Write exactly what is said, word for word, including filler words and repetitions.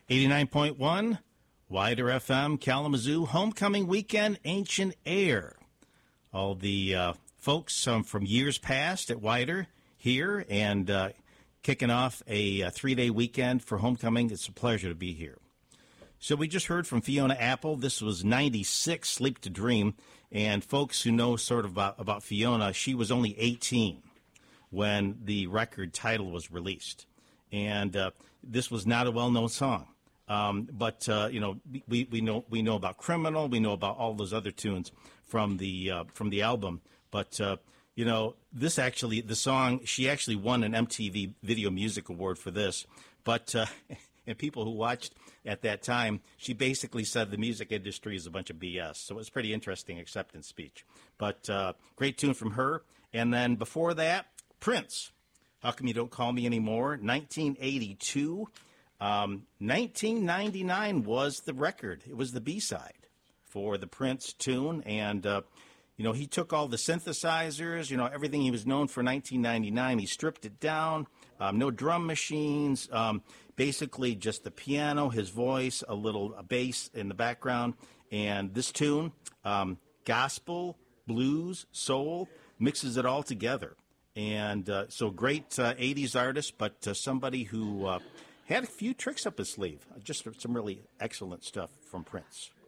eighty-nine point one, Wider F M, Kalamazoo, Homecoming Weekend, Ancient Air. All the uh, folks um, from years past at Wider here and uh, kicking off a, a three-day weekend for Homecoming. It's a pleasure to be here. So we just heard from Fiona Apple. This was ninety-six, Sleep to Dream. And folks who know sort of about, about Fiona, she was only eighteen when the record title was released. And uh, this was not a well-known song. Um, but, uh, you know, we, we know we know about Criminal. We know about all those other tunes from the uh, from the album. But, uh, you know, this actually, the song, she actually won an M T V Video Music Award for this. But, uh, and people who watched at that time, she basically said the music industry is a bunch of B S. So it was pretty interesting acceptance speech. But uh, great tune from her. And then before that, Prince. How Come You Don't Call Me Anymore? nineteen eighty-two. Um, nineteen ninety-nine was the record. It was the B-side for the Prince tune. And, uh, you know, he took all the synthesizers, you know, everything he was known for nineteen ninety-nine. He stripped it down. Um, no drum machines. Um, basically just the piano, his voice, a little a bass in the background. And this tune, um, gospel, blues, soul, mixes it all together. And uh, so great uh, eighties artist, but uh, somebody who uh, had a few tricks up his sleeve. Just some really excellent stuff from Prince.